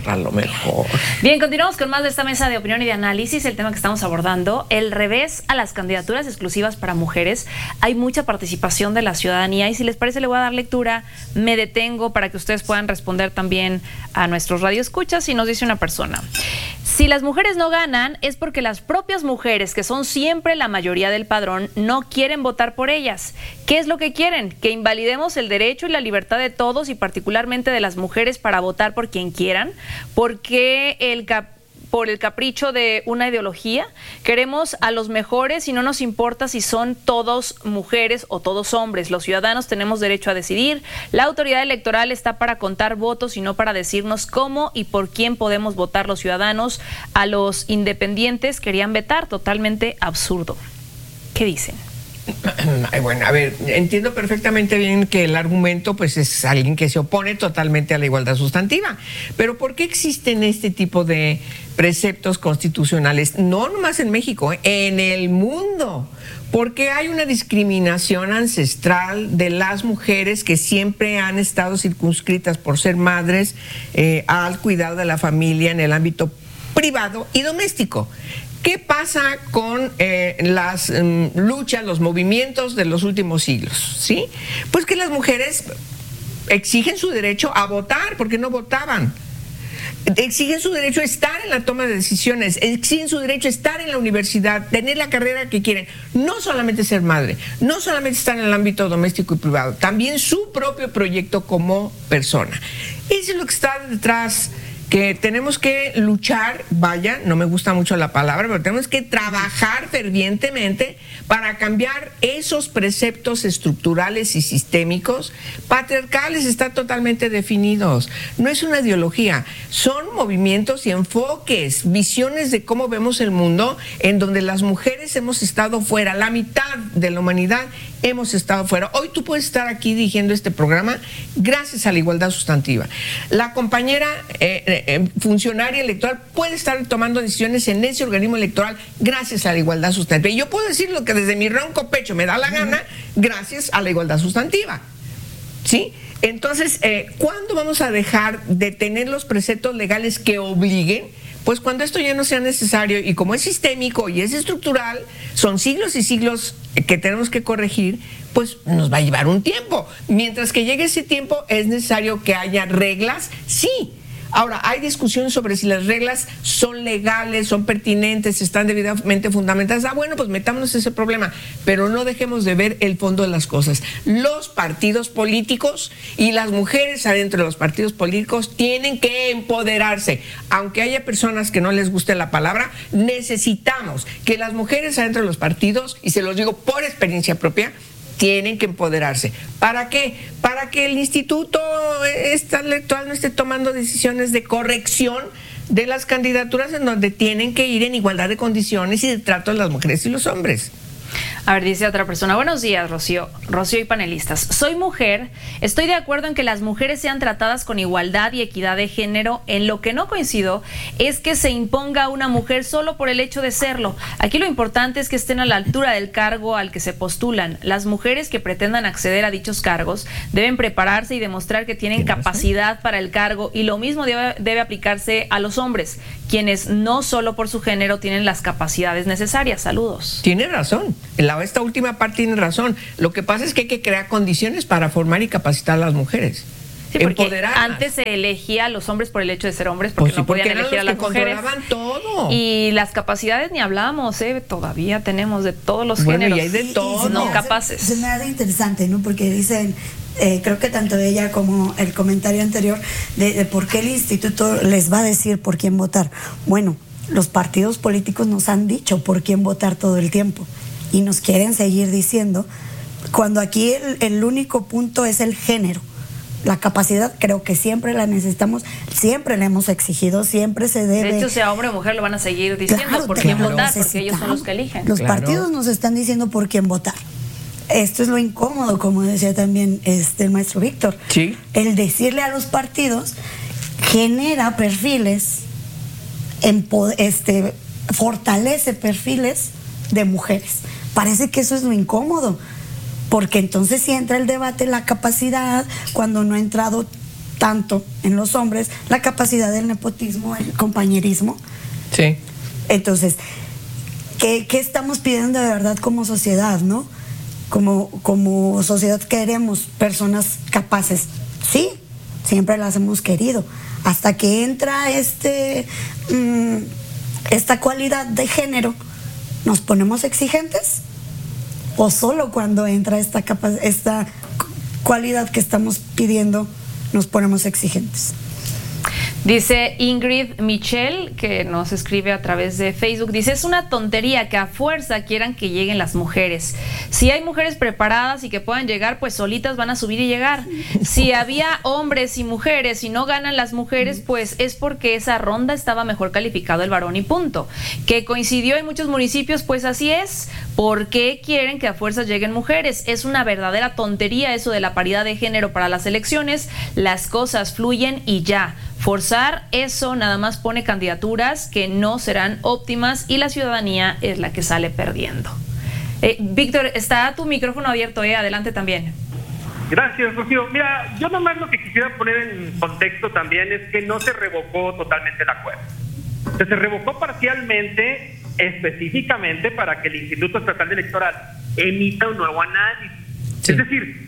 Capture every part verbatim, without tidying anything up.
a lo mejor. Bien, continuamos con más de esta mesa de opinión y de análisis. El tema que estamos abordando, el revés a las candidaturas exclusivas para mujeres. Hay mucha participación de la ciudadanía y si les parece le voy a dar lectura. Me detengo para que ustedes puedan responder también a nuestros radioescuchas. Y nos dice una persona: si las mujeres no ganan es porque las propias mujeres, que son siempre la mayoría del padrón, no quieren votar por ellas. ¿Qué es lo que quieren? Que invalidemos el derecho y la libertad de todos y particularmente de las mujeres para votar por quien quieran, porque el cap por el capricho de una ideología queremos a los mejores y no nos importa si son todos mujeres o todos hombres. Los ciudadanos tenemos derecho a decidir. La autoridad electoral está para contar votos y no para decirnos cómo y por quién podemos votar los ciudadanos. A los independientes querían vetar, totalmente absurdo. ¿Qué dicen? Ay, bueno, a ver, entiendo perfectamente bien que el argumento pues es alguien que se opone totalmente a la igualdad sustantiva, pero ¿por qué existen este tipo de preceptos constitucionales? No nomás en México, en el mundo, porque hay una discriminación ancestral de las mujeres que siempre han estado circunscritas por ser madres eh, al cuidado de la familia en el ámbito privado y doméstico. ¿Qué pasa con eh, las um, luchas, los movimientos de los últimos siglos? ¿Sí? Pues que las mujeres exigen su derecho a votar porque no votaban. Exigen su derecho a estar en la toma de decisiones, exigen su derecho a estar en la universidad, tener la carrera que quieren, no solamente ser madre, no solamente estar en el ámbito doméstico y privado, también su propio proyecto como persona. Eso es lo que está detrás, que tenemos que luchar, vaya, no me gusta mucho la palabra, pero tenemos que trabajar fervientemente para cambiar esos preceptos estructurales y sistémicos patriarcales. Están totalmente definidos. No es una ideología, son movimientos y enfoques, visiones de cómo vemos el mundo, en donde las mujeres hemos estado fuera, la mitad de la humanidad hemos estado fuera. Hoy tú puedes estar aquí dirigiendo este programa gracias a la igualdad sustantiva. La compañera eh, eh, funcionaria electoral puede estar tomando decisiones en ese organismo electoral gracias a la igualdad sustantiva. Y yo puedo decir lo que desde mi ronco pecho me da la gana gracias a la igualdad sustantiva. ¿Sí? Entonces, eh, ¿cuándo vamos a dejar de tener los preceptos legales que obliguen? Pues cuando esto ya no sea necesario, y como es sistémico y es estructural, son siglos y siglos que tenemos que corregir, pues nos va a llevar un tiempo. Mientras que llegue ese tiempo, es necesario que haya reglas, sí. Ahora, hay discusión sobre si las reglas son legales, son pertinentes, están debidamente fundamentadas. Ah, bueno, pues metámonos ese problema, pero no dejemos de ver el fondo de las cosas. Los partidos políticos y las mujeres adentro de los partidos políticos tienen que empoderarse. Aunque haya personas que no les guste la palabra, necesitamos que las mujeres adentro de los partidos, y se los digo por experiencia propia, tienen que empoderarse. ¿Para qué? Para que el instituto electoral no esté tomando decisiones de corrección de las candidaturas en donde tienen que ir en igualdad de condiciones y de trato a las mujeres y los hombres. A ver, dice otra persona: buenos días, Rocío, Rocío y panelistas. Soy mujer, estoy de acuerdo en que las mujeres sean tratadas con igualdad y equidad de género. En lo que no coincido es que se imponga a una mujer solo por el hecho de serlo. Aquí lo importante es que estén a la altura del cargo al que se postulan. Las mujeres que pretendan acceder a dichos cargos deben prepararse y demostrar que tienen capacidad para el cargo, y lo mismo debe, debe aplicarse a los hombres, quienes no solo por su género tienen las capacidades necesarias. Saludos. Tiene razón. La, esta última parte tiene razón. Lo que pasa es que hay que crear condiciones para formar y capacitar a las mujeres. Sí, porque antes se elegía a los hombres por el hecho de ser hombres, porque pues sí, no podían porque elegir a las mujeres. Todo. Y las capacidades ni hablamos, ¿eh? Todavía tenemos de todos los bueno, géneros. Y hay de todo. No capaces. Se, se me hace interesante, ¿no? Porque dicen, eh, creo que tanto ella como el comentario anterior de, de por qué el instituto les va a decir por quién votar. Bueno, los partidos políticos nos han dicho por quién votar todo el tiempo y nos quieren seguir diciendo, cuando aquí el, el único punto es el género. La capacidad creo que siempre la necesitamos, siempre la hemos exigido, siempre se debe. De hecho, sea hombre o mujer, lo van a seguir diciendo claro, por claro, quién votar, porque ellos son los que eligen. Los claro. partidos nos están diciendo por quién votar. Esto es lo incómodo, como decía también este el maestro Víctor. Sí. El decirle a los partidos genera perfiles, este, fortalece perfiles de mujeres. Parece que eso es lo incómodo. Porque entonces si entra el debate, la capacidad, cuando no ha entrado tanto en los hombres la capacidad del nepotismo, el compañerismo. Sí. Entonces, ¿qué, qué estamos pidiendo de verdad como sociedad, no? Como, como sociedad queremos personas capaces. Sí, siempre las hemos querido. Hasta que entra este, mmm, esta cualidad de género, ¿nos ponemos exigentes? ¿O solo cuando entra esta, capa- esta cualidad que estamos pidiendo nos ponemos exigentes? Dice Ingrid Michelle, que nos escribe a través de Facebook, dice, es una tontería que a fuerza quieran que lleguen las mujeres. Si hay mujeres preparadas y que puedan llegar, pues solitas van a subir y llegar. Si había hombres y mujeres y no ganan las mujeres, pues es porque esa ronda estaba mejor calificado el varón y punto. Que coincidió en muchos municipios, pues así es. ¿Por qué quieren que a fuerzas lleguen mujeres? Es una verdadera tontería eso de la paridad de género para las elecciones. Las cosas fluyen y ya. Forzar eso nada más pone candidaturas que no serán óptimas y la ciudadanía es la que sale perdiendo. Eh, Víctor, está tu micrófono abierto, eh, adelante también. Gracias, Rocío. Mira, yo nomás lo que quisiera poner en contexto también es que no se revocó totalmente el acuerdo. O sea, se revocó parcialmente, específicamente para que el Instituto Estatal Electoral emita un nuevo análisis. Sí. Es decir,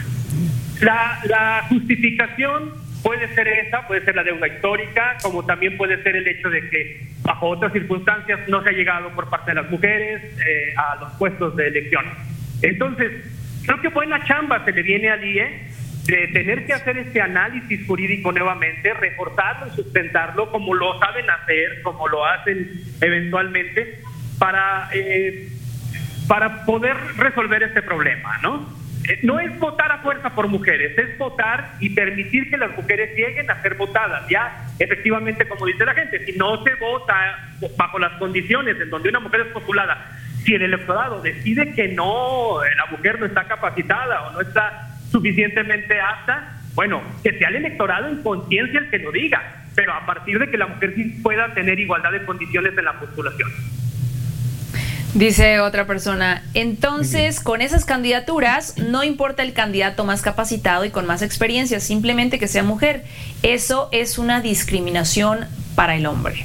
la, la justificación puede ser esa, puede ser la deuda histórica, como también puede ser el hecho de que bajo otras circunstancias no se ha llegado por parte de las mujeres eh, a los puestos de elección. Entonces, creo que buena chamba se le viene al I E de tener que hacer este análisis jurídico nuevamente, reforzarlo y sustentarlo como lo saben hacer, como lo hacen eventualmente, para, eh, para poder resolver este problema, ¿no? No es votar a fuerza por mujeres, es votar y permitir que las mujeres lleguen a ser votadas. Ya, efectivamente, como dice la gente, si no se vota bajo las condiciones en donde una mujer es postulada, si el electorado decide que no, la mujer no está capacitada o no está suficientemente apta, bueno, que sea el electorado en conciencia el que lo diga, pero a partir de que la mujer sí pueda tener igualdad de condiciones en la postulación. Dice otra persona, entonces con esas candidaturas no importa el candidato más capacitado y con más experiencia, simplemente que sea mujer. Eso es una discriminación para el hombre.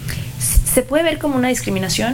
¿Se puede ver como una discriminación?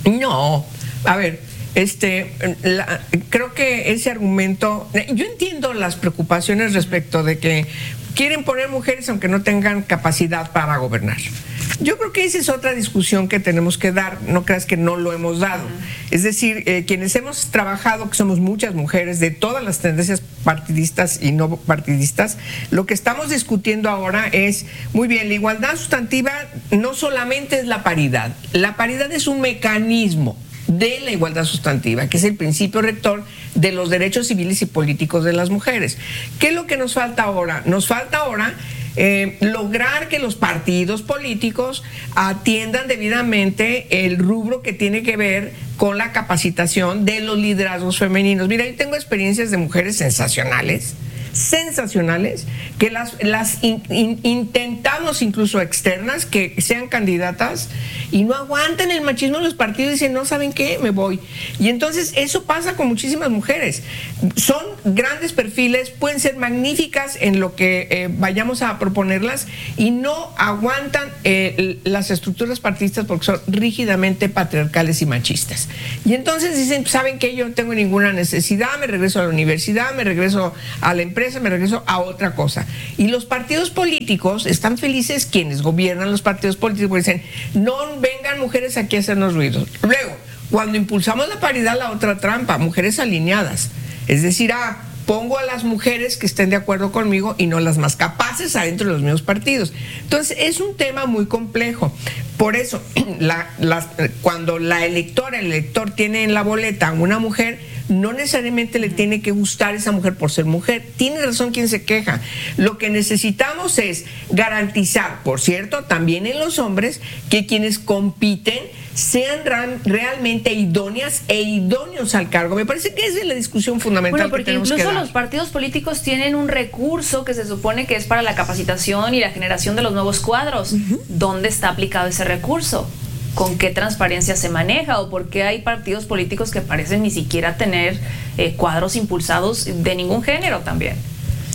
No, a ver, este, la, creo que ese argumento, yo entiendo las preocupaciones respecto de que quieren poner mujeres aunque no tengan capacidad para gobernar. Yo creo que esa es otra discusión que tenemos que dar, no creas que no lo hemos dado. Uh-huh. Es decir, eh, quienes hemos trabajado, que somos muchas mujeres de todas las tendencias partidistas y no partidistas, lo que estamos discutiendo ahora es, muy bien, la igualdad sustantiva no solamente es la paridad, la paridad es un mecanismo de la igualdad sustantiva, que es el principio rector de los derechos civiles y políticos de las mujeres. ¿Qué es lo que nos falta ahora? Nos falta ahora eh, lograr que los partidos políticos atiendan debidamente el rubro que tiene que ver con la capacitación de los liderazgos femeninos. Mira, yo tengo experiencias de mujeres sensacionales, sensacionales, que las, las in, in, intentamos incluso externas que sean candidatas y no aguantan el machismo de los partidos y dicen, no, ¿saben qué? Me voy. Y entonces eso pasa con muchísimas mujeres. Son grandes perfiles, pueden ser magníficas en lo que eh, vayamos a proponerlas y no aguantan eh, las estructuras partidistas porque son rígidamente patriarcales y machistas. Y entonces dicen, ¿saben qué? Yo no tengo ninguna necesidad, me regreso a la universidad, me regreso a la empresa, me regreso a otra cosa. Y los partidos políticos están felices, quienes gobiernan los partidos políticos dicen, no vengan mujeres aquí a hacernos ruidos. Luego, cuando impulsamos la paridad, la otra trampa, mujeres alineadas. Es decir, ah, pongo a las mujeres que estén de acuerdo conmigo y no las más capaces adentro de los mismos partidos. Entonces, es un tema muy complejo. Por eso, la, la, cuando la electora, el elector tiene en la boleta a una mujer, no necesariamente le tiene que gustar esa mujer por ser mujer. Tiene razón quien se queja. Lo que necesitamos es garantizar, por cierto, también en los hombres, que quienes compiten sean realmente idóneas e idóneos al cargo. Me parece que esa es la discusión fundamental. Bueno, porque que tenemos incluso que dar. Los partidos políticos tienen un recurso que se supone que es para la capacitación y la generación de los nuevos cuadros. Uh-huh. ¿Dónde está aplicado ese recurso? ¿Con qué transparencia se maneja? ¿O por qué hay partidos políticos que parecen ni siquiera tener eh, cuadros impulsados de ningún género también?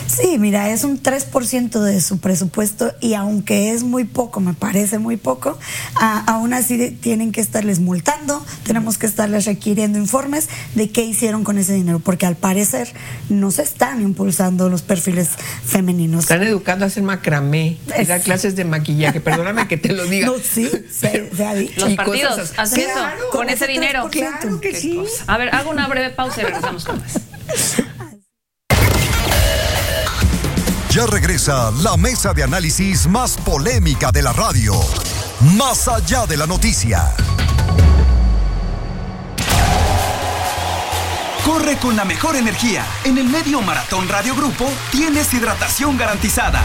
Sí, mira, es un tres por ciento de su presupuesto y aunque es muy poco, me parece muy poco, a, aún así tienen que estarles multando, tenemos que estarles requiriendo informes de qué hicieron con ese dinero, porque al parecer no se están impulsando los perfiles femeninos. Están educando a hacer macramé, a dar clases de maquillaje, perdóname que te lo diga. No, sí, se, se ha dicho. Los Y partidos cosas hacen así. eso Claro, con ese dinero. Claro que Qué sí. cosa. A ver, hago una breve pausa y regresamos con más. Ya regresa la mesa de análisis más polémica de la radio. Más allá de la noticia. Corre con la mejor energía. En el Medio Maratón Radio Grupo tienes hidratación garantizada.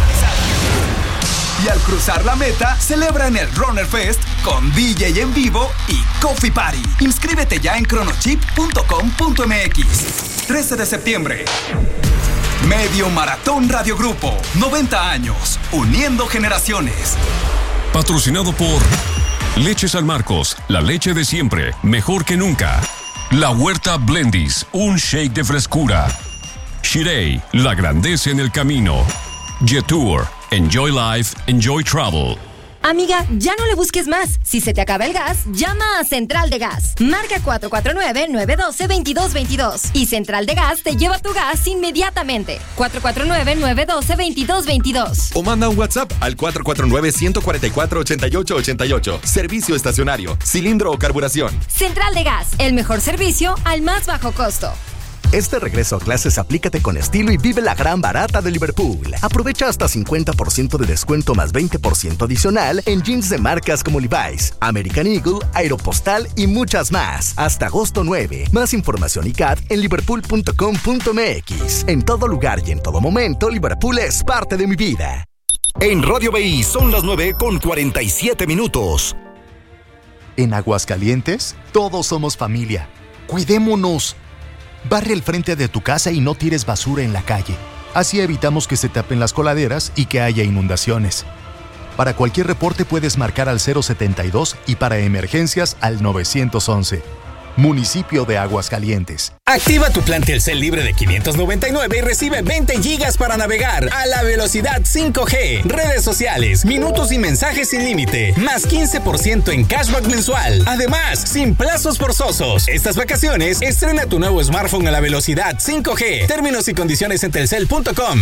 Y al cruzar la meta, celebra en el Runner Fest con D J en vivo y Coffee Party. Inscríbete ya en cronochip punto com punto m x. trece de septiembre. Medio Maratón Radio Grupo. noventa años. Uniendo generaciones. Patrocinado por Leche San Marcos, la leche de siempre, mejor que nunca. La Huerta Blendis, un shake de frescura. Shirei, la grandeza en el camino. Jetour, enjoy life, enjoy travel. Amiga, ya no le busques más. Si se te acaba el gas, llama a Central de Gas. Marca cuatro cuatro nueve, nueve uno dos, dos dos dos dos. Y Central de Gas te lleva tu gas inmediatamente. cuatro cuatro nueve, nueve uno dos, dos dos dos dos. O manda un WhatsApp al cuatro cuatro nueve, uno cuatro cuatro, ocho ocho ocho ocho. Servicio estacionario, cilindro o carburación. Central de Gas, el mejor servicio al más bajo costo. Este regreso a clases aplícate con estilo y vive la gran barata de Liverpool. Aprovecha hasta cincuenta por ciento de descuento más veinte por ciento adicional en jeans de marcas como Levi's, American Eagle, Aeropostal y muchas más. Hasta agosto nueve. Más información y C A D en liverpool punto com punto m x. En todo lugar y en todo momento, Liverpool es parte de mi vida. En Radio B I son las nueve con cuarenta y siete minutos. En Aguascalientes, todos somos familia. Cuidémonos. Barre el frente de tu casa y no tires basura en la calle. Así evitamos que se tapen las coladeras y que haya inundaciones. Para cualquier reporte puedes marcar al cero setenta y dos y para emergencias al nueve once. Municipio de Aguascalientes. Activa tu plan Telcel libre de quinientos noventa y nueve y recibe veinte gigas para navegar a la velocidad cinco G, redes sociales, minutos y mensajes sin límite, más quince por ciento en cashback mensual. Además, sin plazos forzosos. Estas vacaciones, estrena tu nuevo smartphone a la velocidad cinco G. Términos y condiciones en telcel punto com.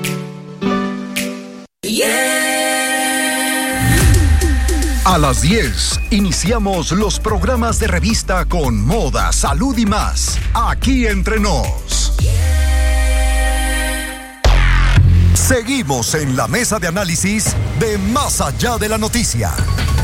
A las diez, iniciamos los programas de revista con moda, salud y más. Aquí entre nos. Seguimos en la mesa de análisis de Más allá de la noticia.